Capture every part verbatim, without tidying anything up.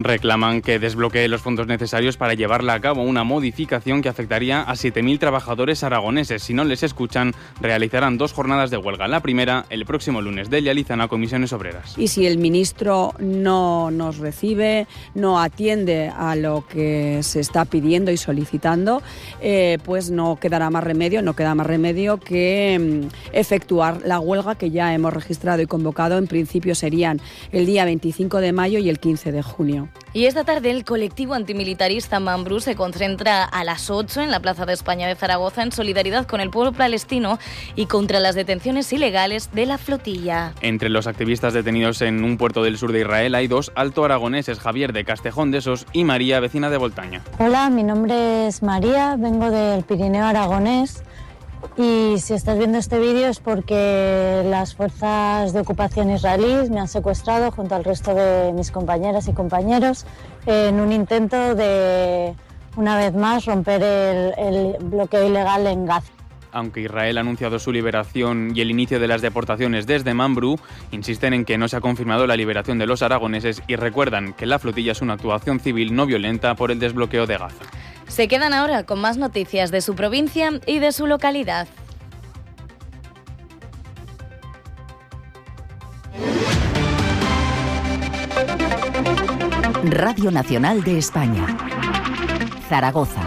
Reclaman que desbloquee los fondos necesarios para llevarla a cabo una modificación que afectaría a siete mil trabajadores aragoneses. Si no les escuchan, realizarán dos jornadas de huelga. La primera, el próximo lunes. Delia Lizana, Comisiones Obreras. Y si el ministro no nos recibe, no atiende a lo que se está pidiendo y solicitando, eh, pues no quedará más remedio, no queda más remedio que mm, efectuar la huelga que ya hemos registrado y convocado. En principio serían el día veinticinco de mayo y el quince de junio. Y esta tarde el colectivo antimilitarista Mambrú se concentra a las ocho en la Plaza de España de Zaragoza en solidaridad con el pueblo palestino y contra las detenciones ilegales de la flotilla. Entre los activistas detenidos en un puerto del sur de Israel hay dos alto aragoneses, Javier de Castejón de Sos y María, vecina de Voltaña. Hola, mi nombre es María, vengo del Pirineo aragonés. Y si estás viendo este vídeo es porque las fuerzas de ocupación israelíes me han secuestrado junto al resto de mis compañeras y compañeros en un intento de, una vez más, romper el, el bloqueo ilegal en Gaza. Aunque Israel ha anunciado su liberación y el inicio de las deportaciones desde Mambrú, insisten en que no se ha confirmado la liberación de los aragoneses y recuerdan que la flotilla es una actuación civil no violenta por el desbloqueo de Gaza. Se quedan ahora con más noticias de su provincia y de su localidad. Radio Nacional de España, Zaragoza.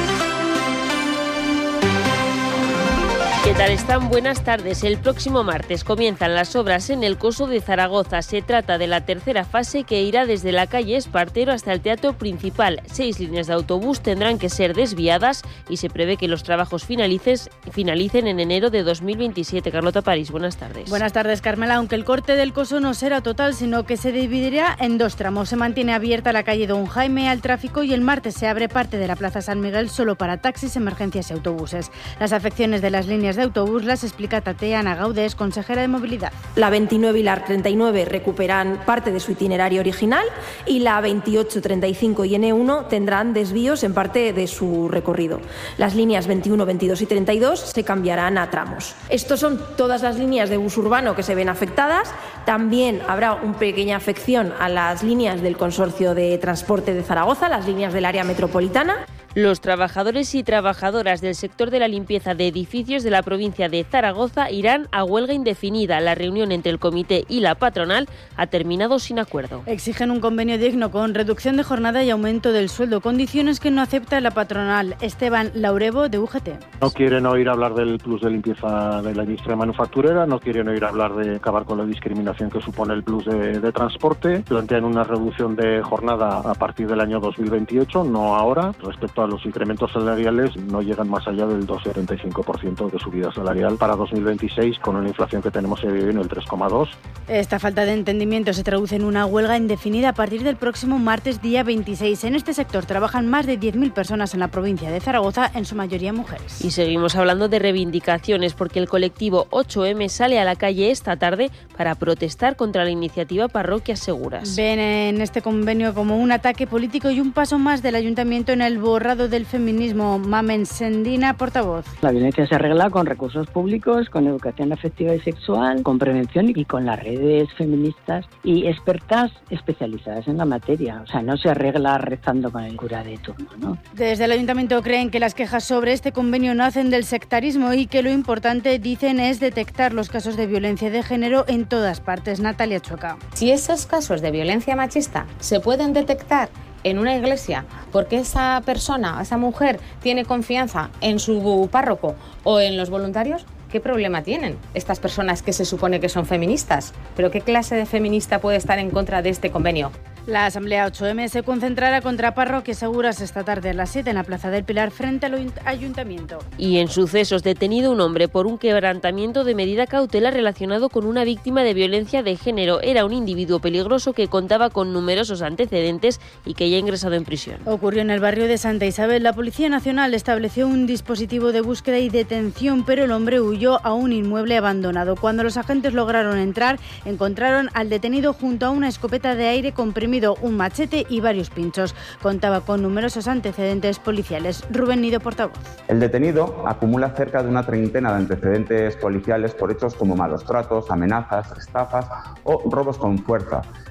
¿Qué tal están? Buenas tardes. El próximo martes comienzan las obras en el Coso de Zaragoza. Se trata de la tercera fase que irá desde la calle Espartero hasta el Teatro Principal. Seis líneas de autobús tendrán que ser desviadas y se prevé que los trabajos finalices, finalicen en enero de dos mil veintisiete. Carlota París, buenas tardes. Buenas tardes, Carmela. Aunque el corte del Coso no será total, sino que se dividirá en dos tramos. Se mantiene abierta la calle Don Jaime al tráfico y el martes se abre parte de la Plaza San Miguel solo para taxis, emergencias y autobuses. Las afecciones de las líneas de autobús las explica Tatiana Gaudés, consejera de Movilidad. La veintinueve y la treinta y nueve recuperan parte de su itinerario original y la veintiocho, treinta y cinco y ene uno tendrán desvíos en parte de su recorrido. Las líneas veintiuno, veintidós y treinta y dos se cambiarán a tramos. Estos son todas las líneas de bus urbano que se ven afectadas. También habrá una pequeña afección a las líneas del Consorcio de Transporte de Zaragoza, las líneas del área metropolitana. Los trabajadores y trabajadoras del sector de la limpieza de edificios de la provincia de Zaragoza irán a huelga indefinida. La reunión entre el comité y la patronal ha terminado sin acuerdo. Exigen un convenio digno con reducción de jornada y aumento del sueldo, condiciones que no acepta la patronal. Esteban Laurevo, de U G T. No quieren oír hablar del plus de limpieza de la industria manufacturera, no quieren oír hablar de acabar con la discriminación que supone el plus de, de transporte. Plantean una reducción de jornada a partir del año dos mil veintiocho, no ahora. Respecto a los incrementos salariales, no llegan más allá del dos coma setenta y cinco por ciento de subida salarial para dos mil veintiséis, con una inflación que tenemos en el tres coma dos. Esta falta de entendimiento se traduce en una huelga indefinida a partir del próximo martes, día veintiséis. En este sector trabajan más de diez mil personas en la provincia de Zaragoza, en su mayoría mujeres. Y seguimos hablando de reivindicaciones, porque el colectivo ocho eme sale a la calle esta tarde para protestar contra la iniciativa Parroquias Seguras. Ven en este convenio como un ataque político y un paso más del ayuntamiento en el borrado del feminismo. Mamen Sendina, portavoz. La violencia se arregla con recursos públicos, con educación afectiva y sexual, con prevención y con las redes feministas y expertas especializadas en la materia. O sea, no se arregla rezando con el cura de turno, ¿no? Desde el ayuntamiento creen que las quejas sobre este convenio nacen del sectarismo y que lo importante, dicen, es detectar los casos de violencia de género en todas partes. Natalia Chueca. Si esos casos de violencia machista se pueden detectar en una iglesia porque esa persona, esa mujer, tiene confianza en su párroco o en los voluntarios, ¿qué problema tienen estas personas que se supone que son feministas? ¿Pero qué clase de feminista puede estar en contra de este convenio? La Asamblea ocho eme se concentrará contra Parroquias Seguras esta tarde a las siete en la Plaza del Pilar frente al Ayuntamiento. Y en sucesos, detenido un hombre por un quebrantamiento de medida cautelar relacionado con una víctima de violencia de género. Era un individuo peligroso que contaba con numerosos antecedentes y que ya ha ingresado en prisión. Ocurrió en el barrio de Santa Isabel. La Policía Nacional estableció un dispositivo de búsqueda y detención, pero el hombre huyó a un inmueble abandonado. Cuando los agentes lograron entrar, encontraron al detenido junto a una escopeta de aire comprimido, un machete y varios pinchos. Contaba con numerosos antecedentes policiales. Rubén Nido, portavoz. El detenido acumula cerca de una treintena de antecedentes policiales por hechos como malos tratos, amenazas, estafas o robos con fuerza.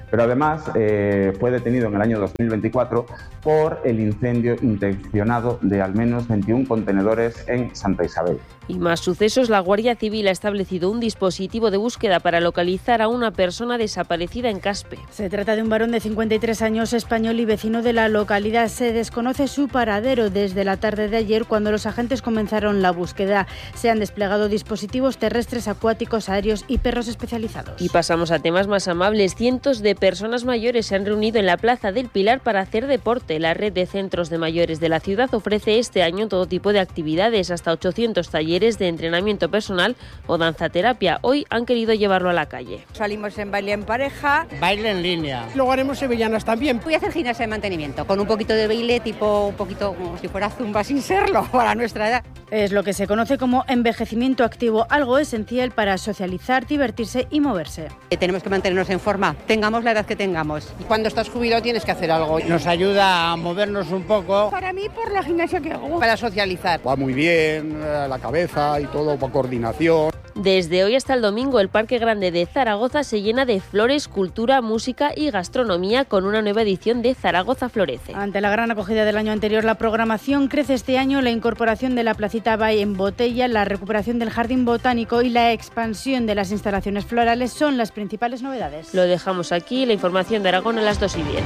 pero además eh, fue detenido en el año dos mil veinticuatro por el incendio intencionado de al menos veintiún contenedores en Santa Isabel. Y más sucesos, la Guardia Civil ha establecido un dispositivo de búsqueda para localizar a una persona desaparecida en Caspe. Se trata de un varón de cincuenta y tres años, español y vecino de la localidad. Se desconoce su paradero desde la tarde de ayer, cuando los agentes comenzaron la búsqueda. Se han desplegado dispositivos terrestres, acuáticos, aéreos y perros especializados. Y pasamos a temas más amables. Cientos de personas mayores se han reunido en la Plaza del Pilar para hacer deporte. La red de centros de mayores de la ciudad ofrece este año todo tipo de actividades, hasta ochocientos talleres de entrenamiento personal o danzaterapia. Hoy han querido llevarlo a la calle. Salimos en baile en pareja, baile en línea. Luego haremos sevillanas también. Voy a hacer gimnasia de mantenimiento con un poquito de baile, tipo un poquito como si fuera zumba sin serlo para nuestra edad. Es lo que se conoce como envejecimiento activo, algo esencial para socializar, divertirse y moverse. Tenemos que mantenernos en forma, tengamos la edad que tengamos. Y cuando estás jubilado tienes que hacer algo. Nos ayuda a movernos un poco. Para mí, por la gimnasia que hago. Para socializar. Va muy bien, la cabeza y todo, para coordinación. Desde hoy hasta el domingo, el Parque Grande de Zaragoza se llena de flores, cultura, música y gastronomía con una nueva edición de Zaragoza Florece. Ante la gran acogida del año anterior, la programación crece este año. La incorporación de la Placita Bay en Botella, la recuperación del Jardín Botánico y la expansión de las instalaciones florales son las principales novedades. Lo dejamos aquí, la información de Aragón a las dos y diez.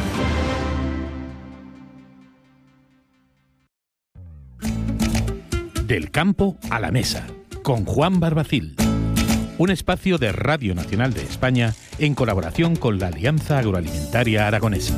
Del campo a la mesa, con Juan Barbacil. Un espacio de Radio Nacional de España en colaboración con la Alianza Agroalimentaria Aragonesa.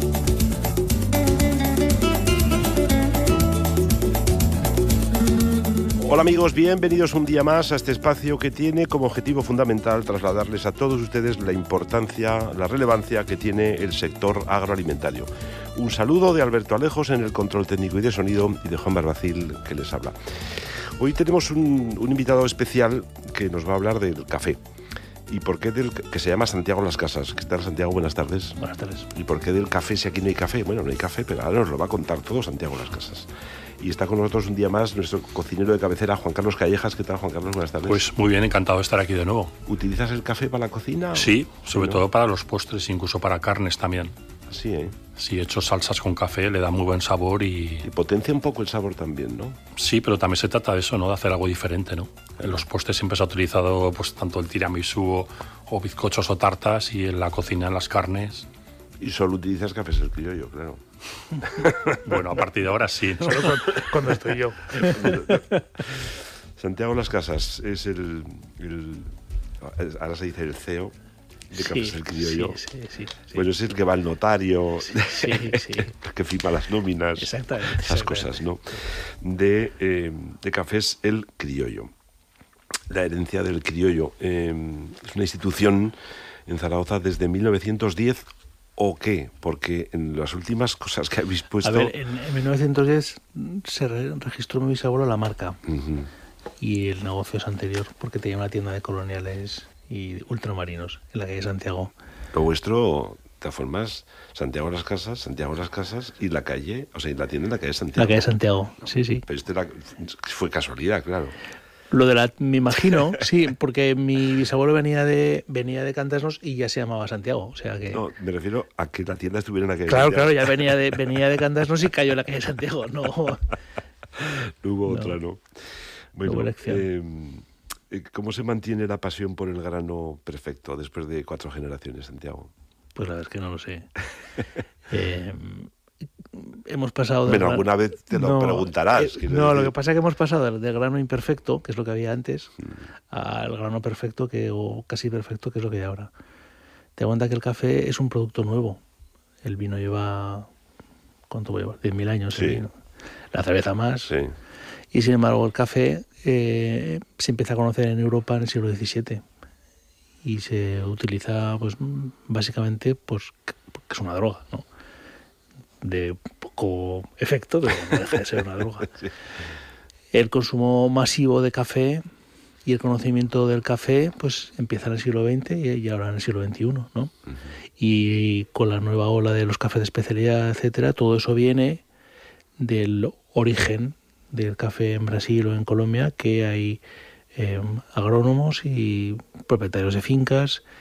Hola amigos, bienvenidos un día más a este espacio que tiene como objetivo fundamental trasladarles a todos ustedes la importancia, la relevancia que tiene el sector agroalimentario. Un saludo de Alberto Alejos en el control técnico y de sonido y de Juan Barbacil que les habla. Hoy tenemos un, un invitado especial que nos va a hablar del café. ¿Y por qué del que se llama Santiago Las Casas? ¿Qué tal, Santiago? Buenas tardes. Buenas tardes. ¿Y por qué del café si aquí no hay café? Bueno, no hay café, pero ahora nos lo va a contar todo Santiago Las Casas. Y está con nosotros un día más nuestro cocinero de cabecera, Juan Carlos Callejas. ¿Qué tal, Juan Carlos? Buenas tardes. Pues muy bien, encantado de estar aquí de nuevo. ¿Utilizas el café para la cocina? Sí, sobre todo para los postres, incluso para carnes también. Sí, ¿eh? Sí, he hecho salsas con café, le da muy buen sabor y... Y potencia un poco el sabor también, ¿no? Sí, pero también se trata de eso, ¿no? De hacer algo diferente, ¿no? En los postres siempre se ha utilizado pues tanto el tiramisú o, o bizcochos o tartas, y en la cocina, en las carnes... Y solo utilizas cafés el criollo, claro. Bueno, a partir de ahora sí, ¿no? Solo cuando, cuando estoy yo. Santiago Las Casas es el, el... Ahora se dice el C E O de Cafés sí, el Criollo. Sí, sí, sí, sí. Bueno, es el que va al notario, sí, sí, sí. que firma las nóminas, exactamente, esas exactamente. cosas, ¿no? De, eh, de Cafés el Criollo. La herencia del criollo eh, es una institución en Zaragoza desde mil novecientos diez, ¿o qué? Porque en las últimas cosas que habéis puesto... A ver, en, en mil novecientos diez se re registró mi bisabuelo la marca. Uh-huh. Y el negocio es anterior, porque tenía una tienda de coloniales y ultramarinos en la calle Santiago. Lo vuestro, de todas formas, Santiago Las Casas, Santiago Las Casas y la calle, o sea, la tienda en la calle Santiago. La calle Santiago, sí, sí. Pero esto era, fue casualidad, claro. Lo de la, me imagino, sí, porque mi bisabuelo venía de venía de Cantasnos y ya se llamaba Santiago, o sea que... No, me refiero a que la tienda estuviera en la calle Claro, Santiago. claro, ya venía de venía de Cantasnos y cayó en la calle Santiago, no... No hubo no. otra, ¿no? Bueno, no eh, ¿cómo se mantiene la pasión por el grano perfecto después de cuatro generaciones, Santiago? Pues la verdad es que no lo sé. eh, hemos pasado... Bueno, alguna vez te lo no, preguntarás. Eh, no, decir. Lo que pasa es que hemos pasado del, del grano imperfecto, que es lo que había antes, mm. al grano perfecto, que o casi perfecto, que es lo que hay ahora. Te das cuenta que el café es un producto nuevo. El vino lleva... ¿Cuánto lleva? diez mil años. Sí. El vino. La cerveza más. Sí. Y sin embargo el café eh, se empieza a conocer en Europa en el siglo diecisiete. Y se utiliza, pues, básicamente, pues, que es una droga, ¿no? De poco efecto, pero no deja de ser una droga. Sí. El consumo masivo de café y el conocimiento del café pues empieza en el siglo veinte y ahora en el siglo veintiuno, ¿no? Uh-huh. Y con la nueva ola de los cafés de especialidad, etcétera, todo eso viene del origen del café en Brasil o en Colombia, que hay eh, agrónomos y propietarios de fincas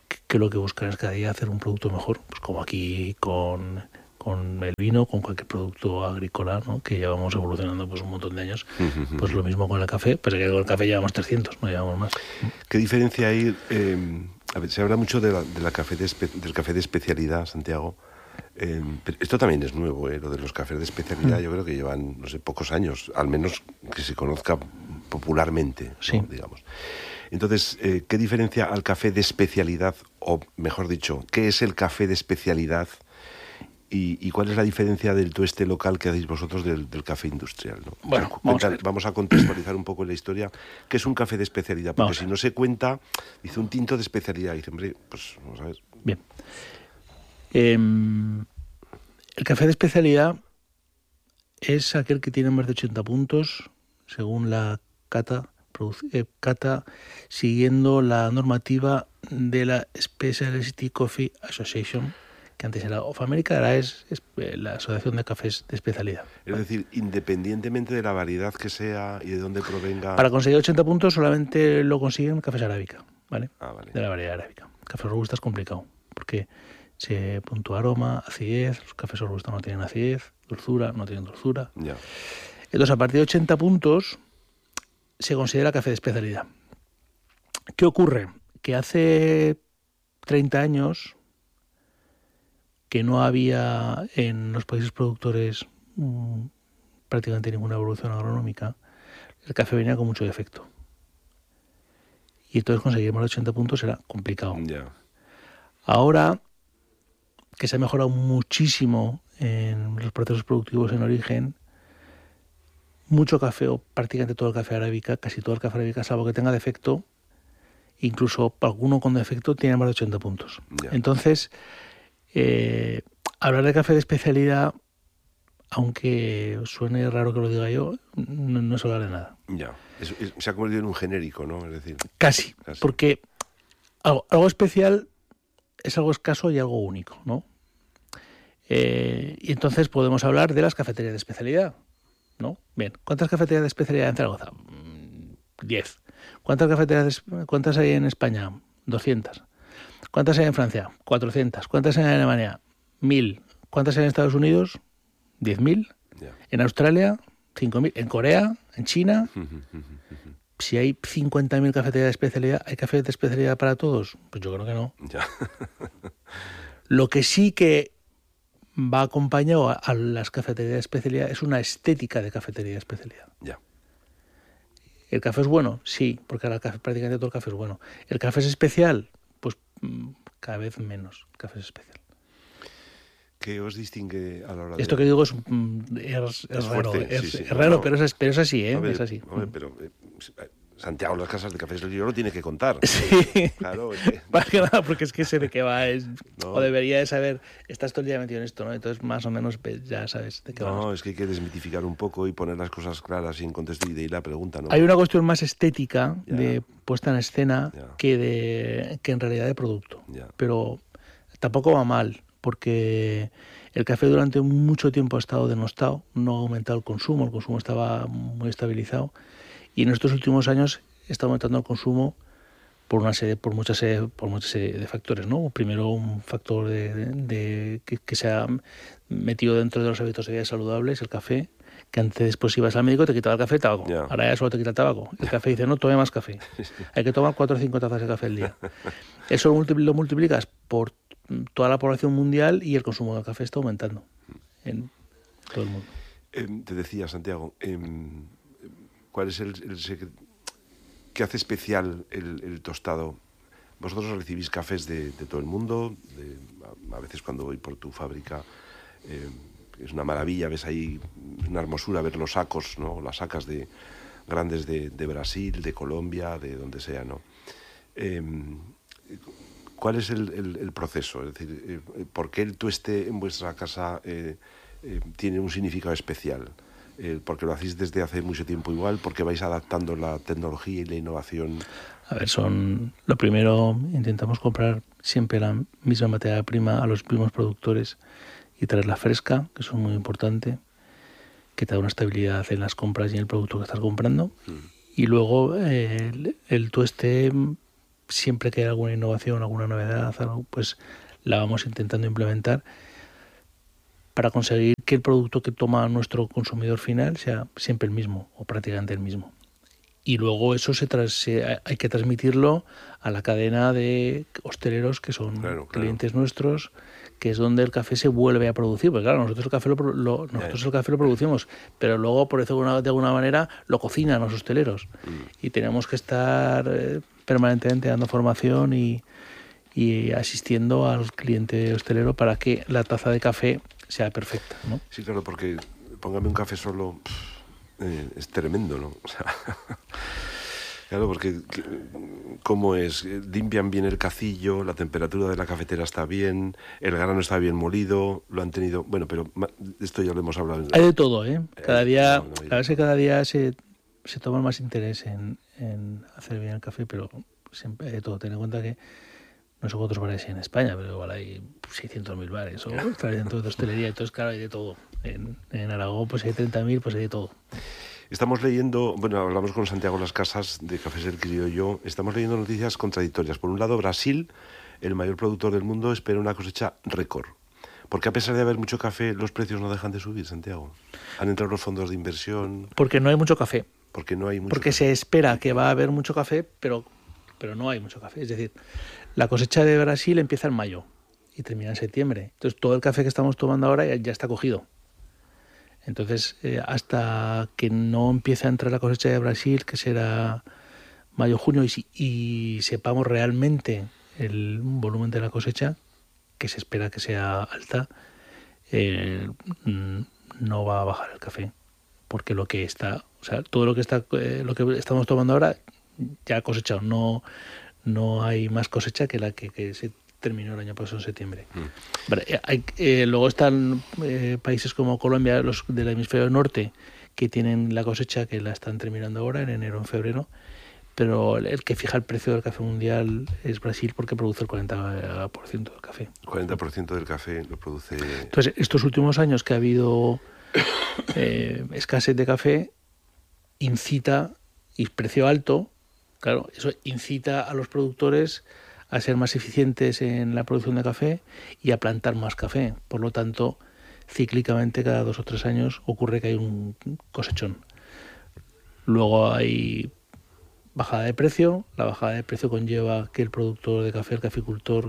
que lo que buscan es cada día hacer un producto mejor, pues como aquí con, con el vino, con cualquier producto agrícola, ¿no? Que llevamos evolucionando pues un montón de años. Uh-huh. Pues lo mismo con el café, pues que con el café llevamos trescientos, no llevamos más. ¿Qué diferencia hay? Eh, a ver, se habla mucho de la, de la café de espe- del café de especialidad, Santiago. Eh, pero esto también es nuevo, ¿eh? Lo de los cafés de especialidad. Mm. Yo creo que llevan, no sé, pocos años, al menos que se conozca popularmente, sí. ¿no? Digamos. Entonces, eh, ¿qué diferencia al café de especialidad, o mejor dicho, qué es el café de especialidad y, y cuál es la diferencia del tueste local que hacéis vosotros del, del café industrial, ¿no? Bueno, Cuenta, vamos, a vamos a contextualizar un poco en la historia qué es un café de especialidad, porque vamos si no se cuenta, dice un tinto de especialidad, y dice, hombre, pues vamos a ver. Bien. Eh, el café de especialidad es aquel que tiene más de ochenta puntos, según la cata, produce, eh, cata siguiendo la normativa de la Specialty Coffee Association, que antes era of America, ahora es, es la Asociación de Cafés de Especialidad. Es ¿vale? decir, independientemente de la variedad que sea y de dónde provenga... Para conseguir ochenta puntos solamente lo consiguen cafés arábica, ¿vale? Ah, vale. De la variedad arábica. Café robusta es complicado, porque se puntúa aroma, acidez, los cafés robustos no tienen acidez, dulzura, no tienen dulzura. Ya. Entonces, a partir de ochenta puntos se considera café de especialidad. ¿Qué ocurre? Que hace treinta años que no había en los países productores mmm, prácticamente ninguna evolución agronómica, el café venía con mucho defecto. Y entonces conseguir más de ochenta puntos era complicado. Ya. Ahora que se ha mejorado muchísimo en los procesos productivos en origen, mucho café, o prácticamente todo el café arábica, casi todo el café arábica, salvo que tenga defecto, incluso alguno con defecto, tiene más de ochenta puntos. Ya. Entonces, eh, hablar de café de especialidad, aunque suene raro que lo diga yo, no, no es hablar de nada. Ya, es, es, se ha convertido en un genérico, ¿no? Es decir, casi, casi. Porque algo, algo especial es algo escaso y algo único, ¿no? Eh, y entonces podemos hablar de las cafeterías de especialidad, ¿no? Bien, ¿cuántas cafeterías de especialidad en Zaragoza? Diez. ¿Cuántas cafeterías de, cuántas hay en España? Doscientas. ¿Cuántas hay en Francia? Cuatrocientas. ¿Cuántas hay en Alemania? Mil. ¿Cuántas hay en Estados Unidos? Diez mil. Yeah. En Australia, cinco mil. En Corea, en China. Si hay cincuenta mil cafeterías de especialidad, ¿hay café de especialidad para todos? Pues yo creo que no. Ya. Lo que sí que va acompañado a, a las cafeterías de especialidad es una estética de cafetería de especialidad. Ya. ¿El café es bueno? Sí, porque ahora prácticamente todo el café es bueno. ¿El café es especial? Pues cada vez menos café es especial. ¿Qué os distingue a la hora de...? Esto que digo es, es, es, es raro, fuerte, es, sí, sí. es raro no, pero, es, pero es así, ¿eh? A ver, es así. A ver, pero eh, Santiago, las casas de café lo tiene que contar. Sí. Claro, es que... Más que nada porque es que sé de qué va, es, no. o debería de saber, estás todo el día metido en esto, ¿no? Entonces más o menos ya sabes de qué va. No, es que hay que desmitificar un poco y poner las cosas claras y en contexto y de ahí la pregunta, ¿no? Hay una cuestión más estética ya. de puesta en escena ya. que de que en realidad de producto. Ya. Pero tampoco va mal, porque el café durante mucho tiempo ha estado denostado, no ha aumentado el consumo, el consumo estaba muy estabilizado y en estos últimos años está aumentando el consumo por una serie, por muchas serie, por muchas serie de factores, ¿no? Primero un factor de, de, de que, que se ha metido dentro de los hábitos de vida saludables, el café, que antes después ibas al médico te quitaba el café y el tabaco. Yeah. Ahora ya solo te quita el tabaco. El café dice, no, tome más café. Hay que tomar cuatro o cinco tazas de café al día. Eso lo multiplicas por toda la población mundial y el consumo de café está aumentando en todo el mundo. Eh, te decía, Santiago, eh, ¿cuál es el, el secreto? ¿Qué hace especial el, el tostado? Vosotros recibís cafés de, de todo el mundo, de, a, a veces cuando voy por tu fábrica eh, es una maravilla, ves ahí una hermosura ver los sacos, ¿no? Las sacas de grandes de, de Brasil, de Colombia, de donde sea, ¿no? Eh, ¿Cuál es el, el, el proceso? Es decir, eh, ¿por qué el tueste en vuestra casa eh, eh, tiene un significado especial? Eh, ¿Porque lo hacéis desde hace mucho tiempo igual? ¿Porque vais adaptando la tecnología y la innovación? A ver, son... Lo primero, intentamos comprar siempre la misma materia prima a los mismos productores y traerla fresca, que eso es muy importante, que te da una estabilidad en las compras y en el producto que estás comprando. Mm. Y luego eh, el, el tueste siempre que hay alguna innovación, alguna novedad, algo, pues la vamos intentando implementar para conseguir que el producto que toma nuestro consumidor final sea siempre el mismo o prácticamente el mismo. Y luego eso se, tras, se hay que transmitirlo a la cadena de hosteleros que son claro, clientes claro. nuestros, que es donde el café se vuelve a producir. Porque claro, nosotros el café lo, lo, nosotros el café lo producimos, pero luego, por decirlo de alguna, de alguna manera, lo cocinan los hosteleros. Mm. Y tenemos que estar eh, permanentemente dando formación y, y asistiendo al cliente hostelero para que la taza de café sea perfecta, ¿no? Sí, claro, porque póngame un café solo... Eh, es tremendo, ¿no? O sea, claro, porque ¿cómo es? Limpian bien el cacillo, la temperatura de la cafetera está bien, el grano está bien molido, lo han tenido... Bueno, pero esto ya lo hemos hablado. Hay de todo, ¿eh? Cada día, no, no, a veces cada día se, se toma más interés en, en hacer bien el café, pero siempre hay de todo. Ten en cuenta que no sé cuántos bares hay en España, pero igual hay seiscientos mil bares o dentro de hostelería, entonces claro, hay de todo. En, en Aragón pues hay treinta mil, pues hay de todo. Estamos leyendo, bueno, hablamos con Santiago Las Casas de Cafés El Criollo, estamos leyendo noticias contradictorias. Por un lado, Brasil, el mayor productor del mundo, espera una cosecha récord. Porque a pesar de haber mucho café, los precios no dejan de subir, Santiago. Han entrado los fondos de inversión. Porque no hay mucho café. Porque no hay mucho Porque café. Se espera que va a haber mucho café, pero, pero no hay mucho café. Es decir, la cosecha de Brasil empieza en mayo y termina en septiembre. Entonces todo el café que estamos tomando ahora ya, ya está cogido. Entonces, eh, hasta que no empiece a entrar la cosecha de Brasil, que será mayo-junio, y, y sepamos realmente el volumen de la cosecha, que se espera que sea alta, eh, no va a bajar el café. Porque lo que está, o sea, todo lo que está, eh, lo que estamos tomando ahora ya ha cosechado. No, no hay más cosecha que la que, que se terminó el año pasado en septiembre. Mm. Vale, hay, eh, luego están eh, países como Colombia, los del hemisferio norte, que tienen la cosecha que la están terminando ahora, en enero o en febrero, pero el, el que fija el precio del café mundial es Brasil, porque produce el cuarenta por ciento del café. cuarenta por ciento del café lo produce... Entonces, estos últimos años que ha habido eh, escasez de café, incita, y precio alto, claro, eso incita a los productores a ser más eficientes en la producción de café y a plantar más café. Por lo tanto, cíclicamente cada dos o tres años ocurre que hay un cosechón. Luego hay bajada de precio. La bajada de precio conlleva que el productor de café, el caficultor,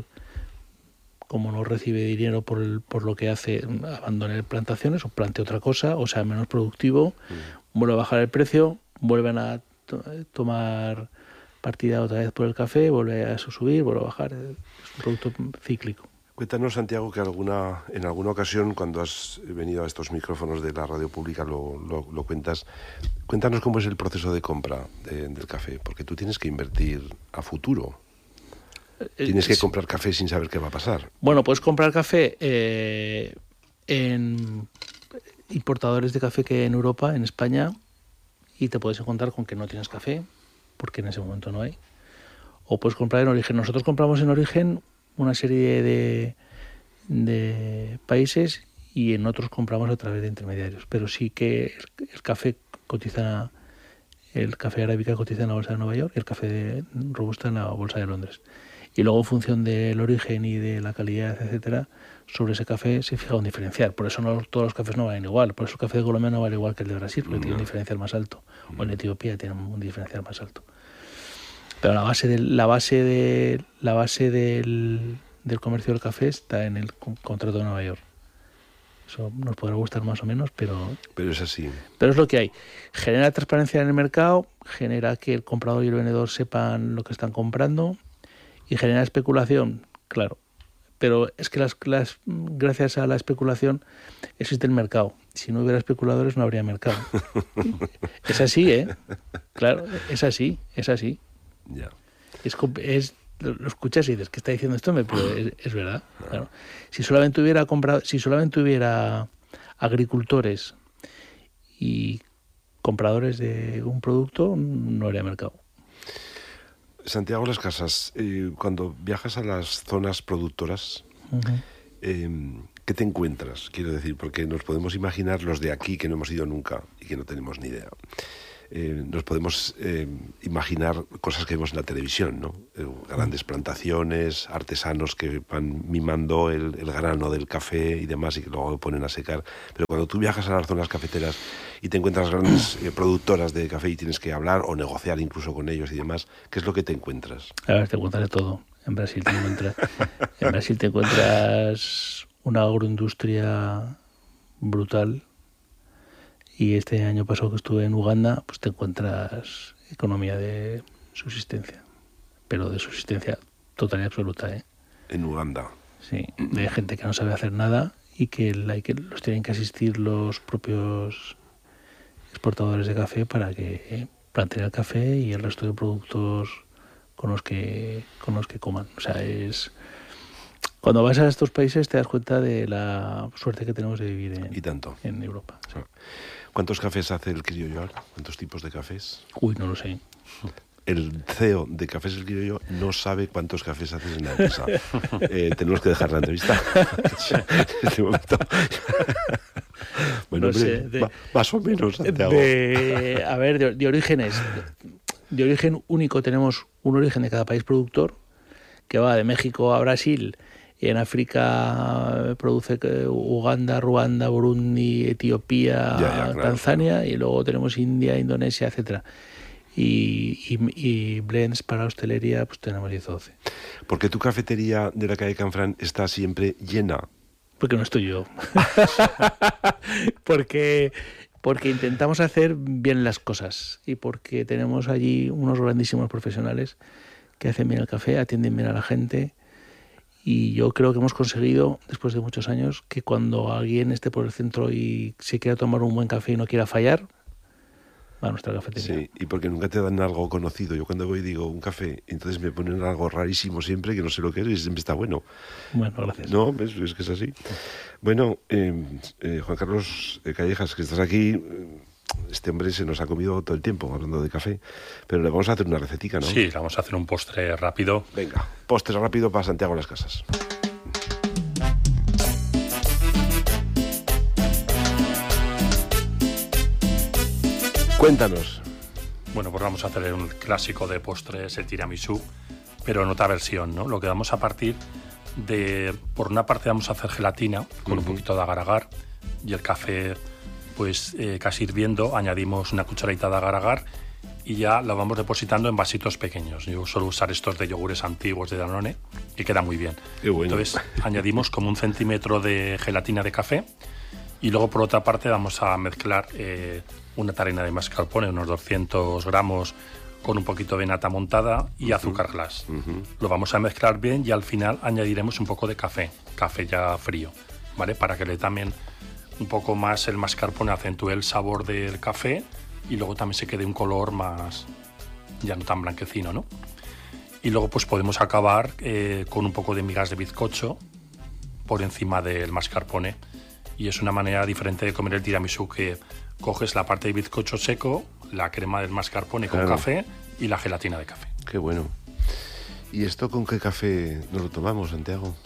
como no recibe dinero por, el, por lo que hace, abandone plantaciones o plante otra cosa, o sea, menos productivo, mm. vuelve a bajar el precio, vuelven a to- tomar... partida otra vez por el café, vuelve a subir, vuelve a bajar. Es un producto cíclico. Cuéntanos, Santiago, que alguna en alguna ocasión, cuando has venido a estos micrófonos de la radio pública, lo, lo, lo cuentas. Cuéntanos cómo es el proceso de compra de, del café, porque tú tienes que invertir a futuro. Tienes que comprar café sin saber qué va a pasar. Bueno, puedes comprar café eh, en importadores de café que hay en Europa, en España, y te puedes encontrar con que no tienes café, porque en ese momento no hay. O puedes comprar en origen. Nosotros compramos en origen una serie de, de países y en otros compramos a través de intermediarios. Pero sí que el, el café cotiza, el café arábica cotiza en la bolsa de Nueva York y el café de robusta en la bolsa de Londres. Y luego, en función del origen y de la calidad, etcétera, sobre ese café se fija un diferencial. Por eso no todos los cafés no valen igual. Por eso el café de Colombia no vale igual que el de Brasil, porque no. tiene un diferencial más alto. O en Etiopía tiene un diferencial más alto. Pero la base de, la base de la base del, del comercio del café está en el contrato de Nueva York. Eso nos podrá gustar más o menos, pero pero es así. Pero es lo que hay. Genera transparencia en el mercado, genera que el comprador y el vendedor sepan lo que están comprando y genera especulación, claro. Pero es que las, las gracias a la especulación existe el mercado. Si no hubiera especuladores no habría mercado. Es así, ¿eh? Claro, es así, es así. Ya. Es, es lo escuchas y dices, ¿qué está diciendo esto? Pero es, es verdad. Claro. Si solamente hubiera comprado, si solamente hubiera agricultores y compradores de un producto, no habría mercado. Santiago Las Casas, eh, cuando viajas a las zonas productoras, uh-huh. eh, ¿qué te encuentras? Quiero decir, porque nos podemos imaginar los de aquí que no hemos ido nunca y que no tenemos ni idea. eh, nos podemos eh, imaginar cosas que vemos en la televisión, ¿no? Eh, grandes plantaciones, artesanos que van mimando el, el grano del café y demás y que luego lo ponen a secar. Pero cuando tú viajas a las zonas cafeteras y te encuentras grandes eh, productoras de café y tienes que hablar o negociar incluso con ellos y demás, ¿qué es lo que te encuentras? A ver, te encuentras de todo. En Brasil te encuentras, en Brasil te encuentras una agroindustria brutal. Y este año pasado que estuve en Uganda, pues te encuentras economía de subsistencia, pero de subsistencia total y absoluta, ¿eh? En Uganda. Sí, de gente que no sabe hacer nada y que, la, que los tienen que asistir los propios exportadores de café para que eh, planten el café y el resto de productos con los que con los que coman. O sea, es cuando vas a estos países te das cuenta de la suerte que tenemos de vivir en, y tanto. en Europa. Sí. ¿Cuántos cafés hace el Criollo ahora? ¿Cuántos tipos de cafés? Uy, no lo sé. El C E O de Cafés El Criollo no sabe cuántos cafés haces en la empresa. eh, tenemos que dejar la entrevista. En este momento. Bueno, no hombre, sé, de, va, más o menos, Santiago. De, a ver, de, de orígenes. De origen único tenemos un origen de cada país productor que va de México a Brasil. Y en África produce Uganda, Ruanda, Burundi, Etiopía, ya, ya, claro, Tanzania, claro. Y luego tenemos India, Indonesia, etcétera. Y, y, y blends para hostelería, pues tenemos diez o doce. ¿Por qué tu cafetería de la calle Canfrán está siempre llena? Porque no estoy yo. porque, porque intentamos hacer bien las cosas y porque tenemos allí unos grandísimos profesionales que hacen bien el café, atienden bien a la gente. Y yo creo que hemos conseguido, después de muchos años, que cuando alguien esté por el centro y se quiera tomar un buen café y no quiera fallar, va a nuestra cafetería. Sí, y porque nunca te dan algo conocido. Yo cuando voy digo un café, entonces me ponen algo rarísimo siempre, que no sé lo que es, y siempre está bueno. Bueno, gracias. No, es, es que es así. Bueno, eh, eh, Juan Carlos Callejas, que estás aquí... Eh, este hombre se nos ha comido todo el tiempo hablando de café, pero le vamos a hacer una recetica, ¿no? Sí, le vamos a hacer un postre rápido. Venga, postre rápido para Santiago Las Casas. Cuéntanos. Bueno, pues vamos a hacer un clásico de postres, el tiramisú, pero en otra versión, ¿no? Lo que vamos a partir de... Por una parte vamos a hacer gelatina con uh-huh. un poquito de agar-agar y el café... pues eh, casi hirviendo, añadimos una cucharadita de agar-agar y ya lo vamos depositando en vasitos pequeños. Yo suelo usar estos de yogures antiguos de Danone y queda muy bien. Qué bueno. Entonces añadimos como un centímetro de gelatina de café y luego por otra parte vamos a mezclar eh, una tarina de mascarpone, unos doscientos gramos con un poquito de nata montada y uh-huh. azúcar glass. Uh-huh. Lo vamos a mezclar bien y al final añadiremos un poco de café, café ya frío, ¿vale? Para que le también... un poco más el mascarpone acentúe el sabor del café y luego también se quede un color más, ya no tan blanquecino, ¿no? Y luego pues podemos acabar eh, con un poco de migas de bizcocho por encima del mascarpone y es una manera diferente de comer el tiramisú, que coges la parte de bizcocho seco, la crema del mascarpone con claro. café y la gelatina de café. Qué bueno. ¿Y esto con qué café nos lo tomamos, Santiago?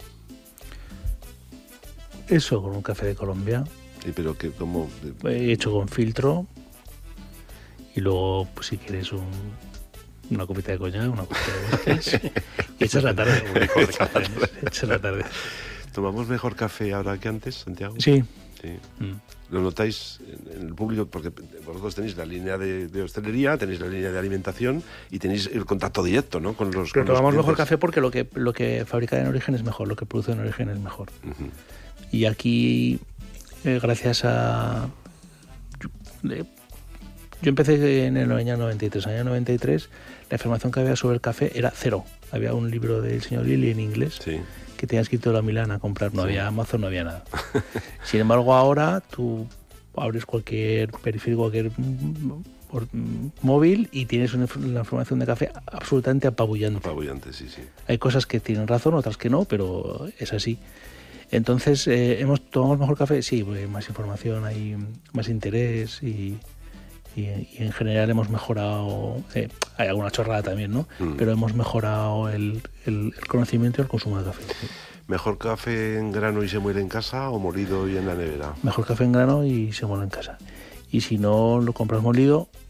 Eso, con un café de Colombia. Sí, pero que como... hecho con filtro. Y luego, pues si quieres un, una copita de coñac, una copita de whisky. Y echas la tarde. Echas la tarde. ¿Tomamos mejor café ahora que antes, Santiago? Sí. Sí. Mm. ¿Lo notáis en el público? Porque vosotros tenéis la línea de, de hostelería, tenéis la línea de alimentación y tenéis el contacto directo, ¿no? Con los Pero con tomamos los mejor café porque lo que, lo que fabrica en origen es mejor, lo que produce en origen es mejor. Uh-huh. Y aquí, eh, gracias a... Eh, yo empecé en el año noventa y tres. En el año noventa y tres la información que había sobre el café era cero. Había un libro del señor Lilly en inglés sí. que tenía escrito la Milán a comprar. No sí. había Amazon, no había nada. Sin embargo, ahora tú abres cualquier periférico, cualquier móvil y tienes una, una información de café absolutamente apabullante. Apabullante, sí, sí. Hay cosas que tienen razón, otras que no, pero es así. Entonces, eh, ¿hemos tomamos mejor café? Sí, pues hay más información, hay más interés y, y, y en general hemos mejorado, eh, hay alguna chorrada también, ¿no? Mm. Pero hemos mejorado el, el, el conocimiento y el consumo de café. Sí. ¿Mejor café en grano y se muele en casa o molido y en la nevera? Mejor café en grano y se muele en casa. Y si no, lo compras molido y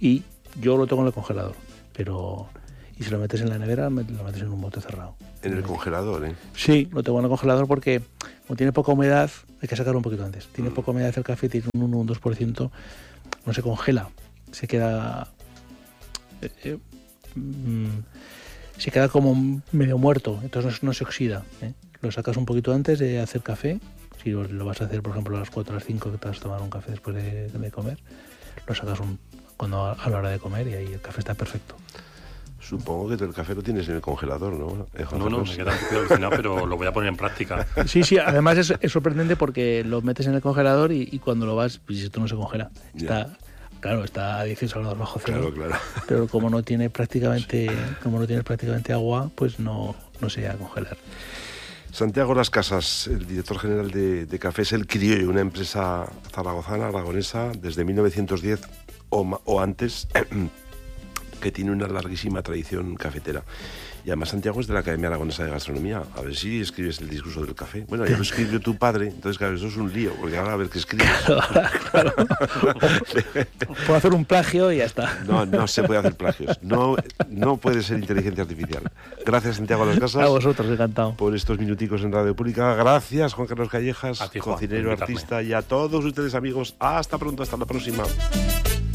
Yo lo tengo en el congelador, pero... Y si lo metes en la nevera, lo metes en un bote cerrado. En el congelador, ¿eh? Sí, lo tengo en el congelador porque como tiene poca humedad, hay que sacarlo un poquito antes. Tiene mm. poca humedad el café, tiene un uno o un dos por ciento, no se congela, se queda... Eh, eh, mm, se queda como medio muerto, entonces no, no se oxida, ¿eh? Lo sacas un poquito antes de hacer café. Si lo vas a hacer, por ejemplo, a las cuatro o a las cinco, que te vas a tomar un café después de, de comer, lo sacas un, cuando a la hora de comer y ahí el café está perfecto. Supongo que el café lo tienes en el congelador, ¿no? No, no, me queda un poquito alucinado, pero lo voy a poner en práctica. Sí, sí, además es, es sorprendente porque lo metes en el congelador y, y cuando lo vas, pues esto no se congela. Está, yeah. Claro, está a dieciséis grados bajo cero. Claro, claro. Pero como no tiene prácticamente, sí. como no tiene prácticamente agua, pues no, no se llega a congelar. Santiago Las Casas, el director general de, de Cafés El Criollo, una empresa zaragozana, aragonesa, desde mil novecientos diez o, o antes, que tiene una larguísima tradición cafetera. Y además Santiago es de la Academia Aragonesa de Gastronomía. A ver si escribes el discurso del café. Bueno, ya lo escribió tu padre, entonces claro, eso es un lío, porque ahora a ver qué escribes. Claro, claro. Puedo hacer un plagio y ya está. No, no se puede hacer plagios. No, no puede ser inteligencia artificial. Gracias, Santiago Las Casas. A vosotros, encantado. Por estos minuticos en Radio Pública. Gracias, Juan Carlos Callejas, ti, Juan, cocinero, artista, y a todos ustedes, amigos. Hasta pronto, hasta la próxima.